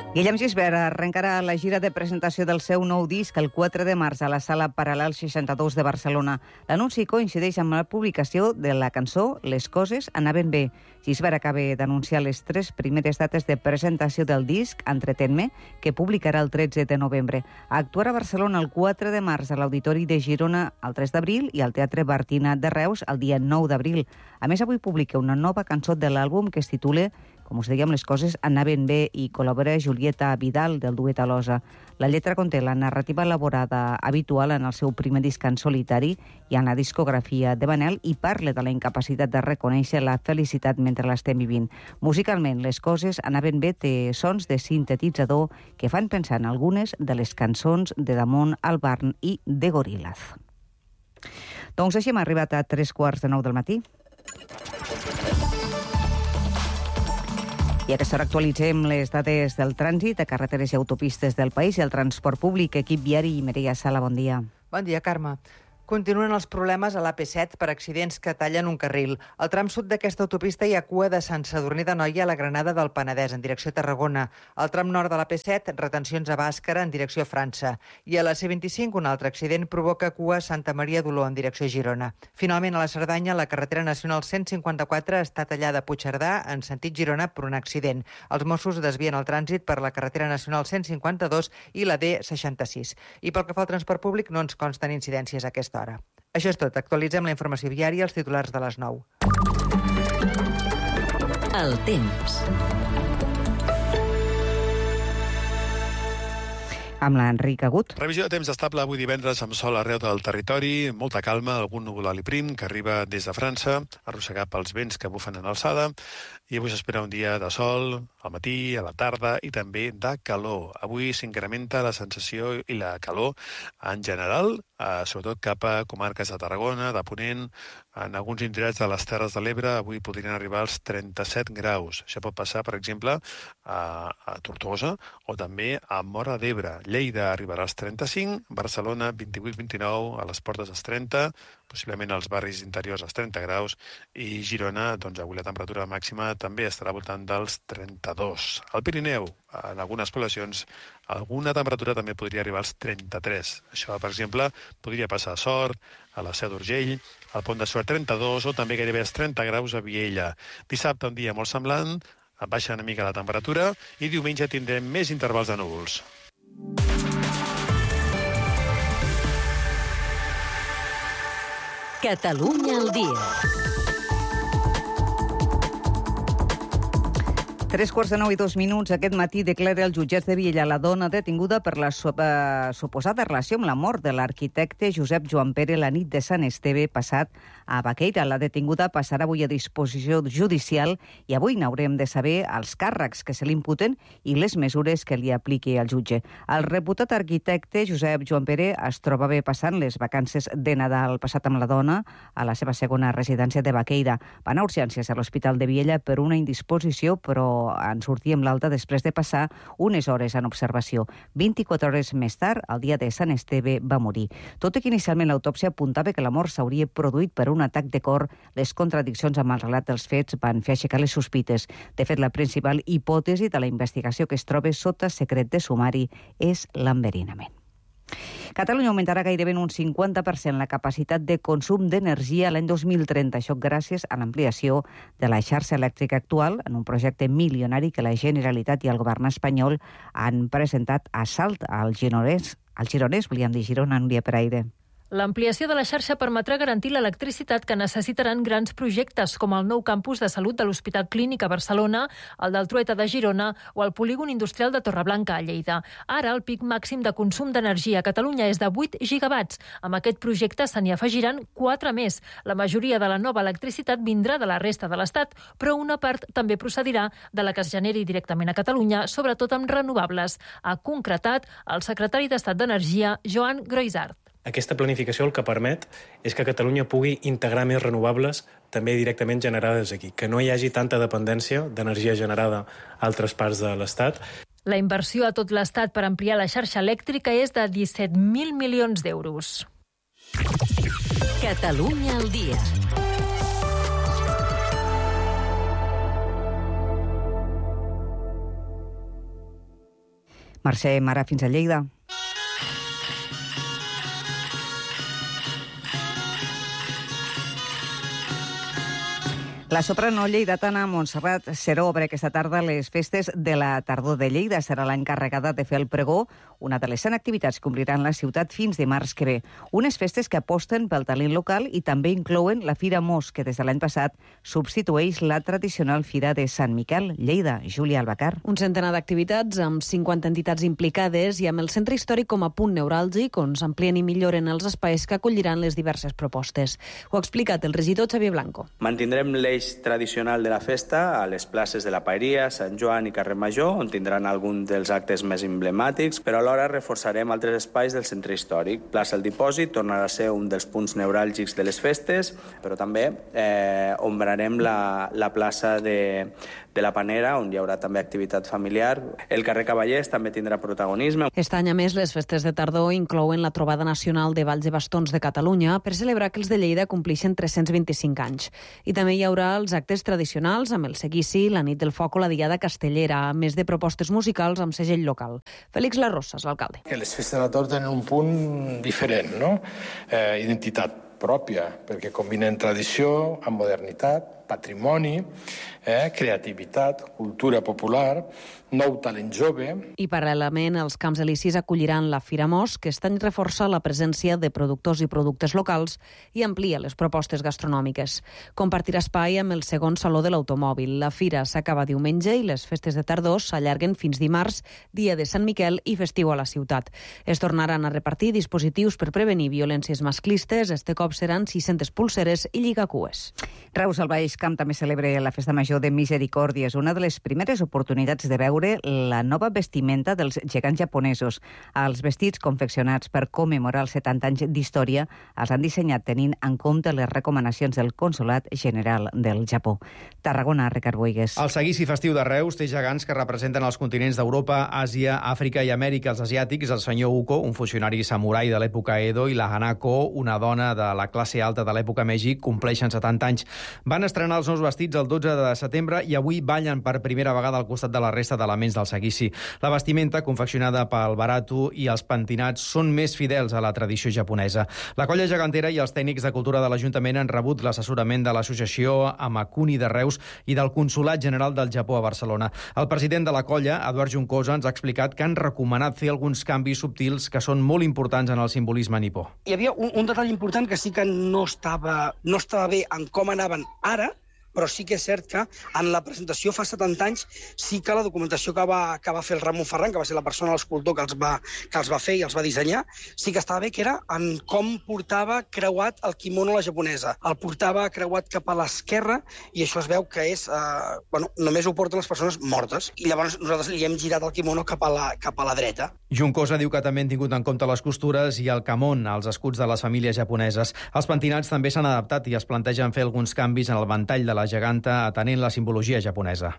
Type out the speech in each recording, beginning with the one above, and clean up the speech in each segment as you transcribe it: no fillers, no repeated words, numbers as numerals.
Guillem Gisbert arrencarà la gira de presentació del seu nou disc el 4 de març a la Sala Paral·lel 62 de Barcelona. L'anunci coincideix amb la publicació de la cançó Les coses anaven bé. Gisbert acaba d'anunciar les 3 primeres dates de presentació del disc Entretenme, que publicarà el 13 de novembre. Actuarà a Barcelona el 4 de març a l'Auditori de Girona el 3 d'abril i al Teatre Bartina de Reus el dia 9 d'abril. A més, avui publica una nova cançó de l'àlbum que es titula Com us dèiem, les coses anaven bé i col·labora Julieta Vidal del duet Alosa. La lletra conté la narrativa elaborada habitual en el seu primer disc en solitari i en la discografia de Manel i parla de la incapacitat de reconèixer la felicitat mentre l'estem vivint. Musicalment, les coses anaven bé, té sons de sintetitzador que fan pensar en algunes de les cançons de Damon Albarn i de Gorillaz. Doncs així hem arribat a 3:15 del matí. I a aquesta hora actualitzem les dades del trànsit a carreteres i autopistes del país i el transport públic. Equip viari i Mireia Sala, bon dia. Bon dia, Carme. Continuen els problemes a l'AP7 per accidents que tallen un carril. Al tram sud d'aquesta autopista hi ha cua de Sant Sadurní d'Anoia a la Granada del Penedès, en direcció a Tarragona. Al tram nord de l'AP7, retencions a Bàscara, en direcció a França. I a la C25, un altre accident provoca cua a Santa Maria d'Oló, en direcció a Girona. Finalment, a la Cerdanya, la carretera nacional 154 està tallada a Puigcerdà, en sentit Girona, per un accident. Els Mossos desvien el trànsit per la carretera nacional 152 i la D66. I pel que fa al transport públic, no ens consten incidències a aquesta hora. Això és tot. Actualitzem la informació viària als titulars de les 9. El temps. Amb l'Enric Agut. Revisió de temps estable avui divendres amb sol arreu del territori, molta calma, algun núvol prim que arriba des de França, arrossegat pels vents que bufen en alçada, i avui s'espera un dia de sol, al matí, a la tarda, i també de calor. Avui s'incrementa la sensació i la calor en general, sobretot cap a comarques de Tarragona, de Ponent, en alguns indrets de les Terres de l'Ebre, avui podrien arribar als 37 graus. Això pot passar, per exemple, a Tortosa o també a Móra d'Ebre. Lleida arribarà als 35, Barcelona 28-29, a les portes als 30, possiblement als barris interiors als 30 graus, i Girona, doncs avui la temperatura màxima també estarà al voltant dels 32. Al Pirineu, en algunes poblacions, alguna temperatura també podria arribar als 33. Això, per exemple, podria passar a Sort, a la Seu d'Urgell, al Pont de Suert 32 o també gairebé als 30 graus a Viella. Dissabte un dia molt semblant, baixa una mica la temperatura i diumenge tindrem més intervals de núvols. Catalunya al dia. 3:09 aquest matí declara el jutjat de Viella la dona detinguda per la suposada relació amb la mort de l'arquitecte Josep Joan Pere la nit de Sant Esteve passat a Baqueira. La detinguda passarà avui a disposició judicial i avui n'haurem de saber els càrrecs que se li imputen i les mesures que li apliqui el jutge. El reputat arquitecte Josep Joan Pere es trobava passant les vacances de Nadal passat amb la dona a la seva segona residència de Baqueira. Va anar a urgències a l'Hospital de Viella per una indisposició, però en sortíem l'alta després de passar unes hores en observació. 24 hores més tard, el dia de Sant Esteve, va morir. Tot i que inicialment l'autòpsia apuntava que la mort s'hauria produït per un atac de cor, les contradiccions amb el relat dels fets van fer aixecar les sospites. De fet, la principal hipòtesi de la investigació que es troba sota secret de sumari és l'enverinament. Catalunya augmentarà gairebé un 50% la capacitat de consum d'energia l'any 2030, això gràcies a l'ampliació de la xarxa elèctrica actual en un projecte milionari que la Generalitat i el govern espanyol han presentat a Salt, al Gironès, volíem dir Girona, Núria Peraire. L'ampliació de la xarxa permetrà garantir l'electricitat que necessitaran grans projectes com el nou campus de salut de l'Hospital Clínic a Barcelona, el del Trueta de Girona o el polígon industrial de Torreblanca a Lleida. Ara el pic màxim de consum d'energia a Catalunya és de 8 gigawatts. Amb aquest projecte se n'hi afegiran 4 més. La majoria de la nova electricitat vindrà de la resta de l'Estat, però una part també procedirà de la que es generi directament a Catalunya, sobretot amb renovables. Ha concretat el secretari d'Estat d'Energia, Joan Groisart. Aquesta planificació el que permet és que Catalunya pugui integrar més renovables també directament generades aquí, que no hi hagi tanta dependència d'energia generada a altres parts de l'Estat. La inversió a tot l'Estat per ampliar la xarxa elèctrica és de 17.000 milions d'euros. Catalunya al dia. Mercè Mara, fins a Lleida. La soprano lleidatana Montserrat Seró obre aquesta tarda les festes de la tardor de Lleida. Serà l'encarregada de fer el pregó, una de les 100 activitats que ompliran la ciutat fins dimarts que ve. Unes festes que aposten pel talent local i també inclouen la Fira Mos, que des de l'any passat substitueix la tradicional Fira de Sant Miquel, Lleida. Júlia Albacar. Un centenar d'activitats amb 50 entitats implicades i amb el centre històric com a punt neuràlgic on s'amplien i milloren els espais que acolliran les diverses propostes. Ho ha explicat el regidor Xavier Blanco. Mantindrem l'eix tradicional de la festa a les places de la Paeria, Sant Joan i Carrer Major, on tindran alguns dels actes més emblemàtics, però alhora reforçarem altres espais del centre històric. Plaça El Dipòsit tornarà a ser un dels punts neuràlgics de les festes, però també ombrarem la plaça de la Panera, on hi haurà també activitat familiar. El carrer Cavallers també tindrà protagonisme. Aquest any, a més, les festes de tardor inclouen la trobada nacional de balls i bastons de Catalunya per celebrar que els de Lleida complixen 325 anys. I també hi haurà els actes tradicionals amb el seguici, la nit del foc o la diada castellera, a més de propostes musicals amb segell local. Félix Larrosas, l'alcalde. Les festes de la tardor tenen un punt diferent, no? Identitat pròpia, perquè combinen tradició amb modernitat, patrimoni, creativitat, cultura popular, nou talent jove. I paral·lelament, els Camps Elisis acolliran la Fira Mos, que aquest any reforça la presència de productors i productes locals i amplia les propostes gastronòmiques. Compartirà espai amb el segon Saló de l'Automòbil. La fira s'acaba diumenge i les festes de tardor s'allarguen fins dimarts, dia de Sant Miquel i festiu a la ciutat. Es tornaran a repartir dispositius per prevenir violències masclistes. Este cop seran 600 pulseres i lligacues. Reus, al Baix Camp, també celebra la Festa Major de Misericòrdia. És una de les primeres oportunitats de veure la nova vestimenta dels gegants japonesos. Els vestits confeccionats per commemorar els 70 anys d'història els han dissenyat tenint en compte les recomanacions del Consolat General del Japó. Tarragona, Ricard Boigues. El seguici festiu de Reus té gegants que representen els continents d'Europa, Àsia, Àfrica i Amèrica. Els asiàtics, el senyor Uko, un funcionari samurai de l'època Edo, i la Hanako, una dona de la classe alta de l'època Meiji, compleixen 70 anys. Van estrenar els nous vestits el 12 de setembre i avui ballen per primera vegada al costat de la resta d'elements del seguici. La vestimenta, confeccionada pel Barato, i els pentinats són més fidels a la tradició japonesa. La colla gegantera i els tècnics de cultura de l'Ajuntament han rebut l'assessorament de l'associació Amakuni de Reus i del Consolat General del Japó a Barcelona. El president de la colla, Eduard Juncosa, ens ha explicat que han recomanat fer alguns canvis subtils que són molt importants en el simbolisme nipó. Hi havia un detall important que sí que no estava bé en com anaven ara, però sí que és cert que en la presentació fa 70 anys sí que la documentació que va fer el Ramon Ferran, que va ser la persona, l'escultor que els va fer i els va dissenyar, sí que estava bé, que era en com portava creuat el kimono a la japonesa. El portava creuat cap a l'esquerra i això es veu que és... només ho porten les persones mortes. I llavors nosaltres li hem girat el kimono cap a la dreta. Juncosa diu que també han tingut en compte les costures i el kamon, els escuts de les famílies japoneses. Els pentinats també s'han adaptat i es plantegen fer alguns canvis en el ventall de la geganta atenent la simbologia japonesa.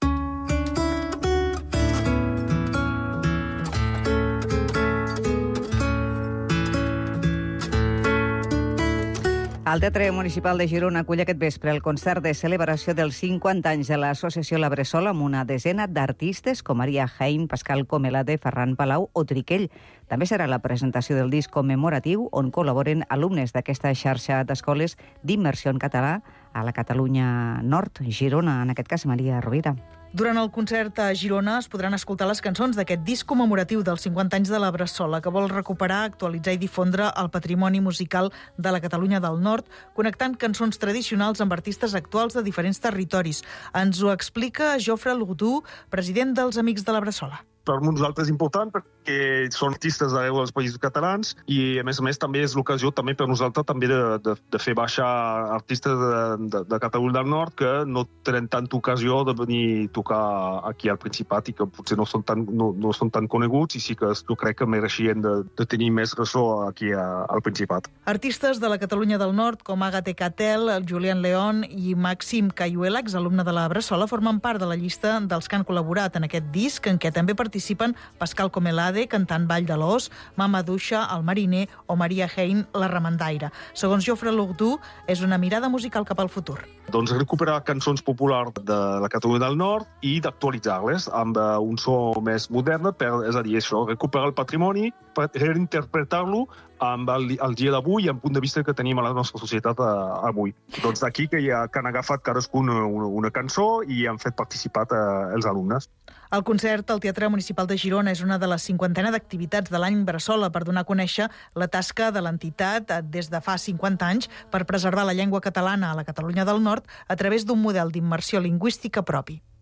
El Teatre Municipal de Girona acull aquest vespre el concert de celebració dels 50 anys de l'Associació La Bressola amb una desena d'artistes com Maria Jaén, Pascal Comelade, Ferran Palau o Triquell. També serà la presentació del disc commemoratiu on col·laboren alumnes d'aquesta xarxa d'escoles d'immersió en català a la Catalunya Nord, Girona, en aquest cas Maria Rovira. Durant el concert a Girona es podran escoltar les cançons d'aquest disc commemoratiu dels 50 anys de la Bressola, que vol recuperar, actualitzar i difondre el patrimoni musical de la Catalunya del Nord, connectant cançons tradicionals amb artistes actuals de diferents territoris. Ens ho explica Jofre Lugdú, president dels Amics de la Bressola. Per nosaltres és important perquè són artistes d'arreu dels països catalans i, a més, també és l'ocasió també per nosaltres també de fer baixar artistes de Catalunya del Nord que no tenen tanta ocasió de venir a tocar aquí al Principat i que potser no són tan coneguts i sí que jo crec que mereixien de tenir més ressò aquí al Principat. Artistes de la Catalunya del Nord com Àgate Catel, Julián León i Màxim Cayuela, exalumne de la Bressola, formen part de la llista dels que han col·laborat en aquest disc en què també participen participen Pascal Comelade, cantant Vall de l'Os, Mama Duixa, el mariner, o Maria Hein, la remendaire. Segons Jofre Lourdou, és una mirada musical cap al futur. Doncs recuperar cançons populars de la Catalunya del Nord i d'actualitzar-les amb un so més modern, és a dir, això, recuperar el patrimoni, reinterpretar-lo amb el dia d'avui i amb punt de vista que tenim a la nostra societat avui. Doncs d'aquí que han agafat cadascun una cançó i han fet participar els alumnes. El concert al Teatre Municipal de Girona és una de les 50 d'activitats de l'any Bressola per donar a conèixer la tasca de l'entitat des de fa 50 anys per preservar la llengua catalana a la Catalunya del Nord a través d'un model d'immersió lingüística propi.